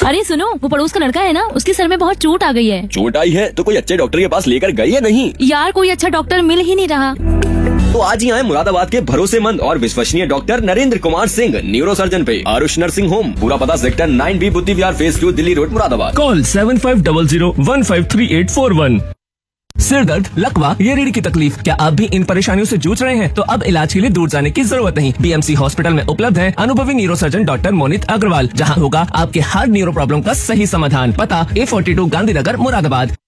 अरे सुनो, वो पड़ोस का लड़का है ना, उसके सर में बहुत चोट आ गई है। चोट आई है तो कोई अच्छे डॉक्टर के पास लेकर गई है नहीं? यार कोई अच्छा डॉक्टर मिल ही नहीं रहा। तो आज ही आए मुरादाबाद के भरोसेमंद और विश्वसनीय doctor Narendra Kumar Singh, neuro surgeon पे आरुष नर्सिंग होम। पूरा पता सेक्टर 9B बुद्धि विहार phase 2 Delhi road Moradabad. Call 7500153841। सिर दर्द, लकवा या रीढ़ की तकलीफ, क्या आप भी इन परेशानियों से जूझ रहे हैं? तो अब इलाज के लिए दूर जाने की जरूरत नहीं। बीएमसी हॉस्पिटल में उपलब्ध है अनुभवी neuro surgeon doctor Monit Agarwal, जहां होगा आपके हर न्यूरो प्रॉब्लम का सही समाधान। पता A42 गांधीनगर मुरादाबाद।